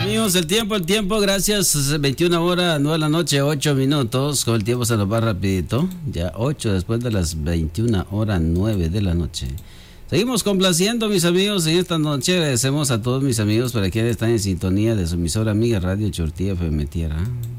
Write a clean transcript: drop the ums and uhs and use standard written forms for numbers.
Amigos, el tiempo, gracias. 21 horas, 9 de la noche, 8 minutos. Con el tiempo se nos va rapidito. Ya 8 después de las 21 horas, 9 de la noche. Seguimos complaciendo, mis amigos, en esta noche. Agradecemos a todos mis amigos para quienes están en sintonía de su emisora amiga Radio Chortilla FM Tierra.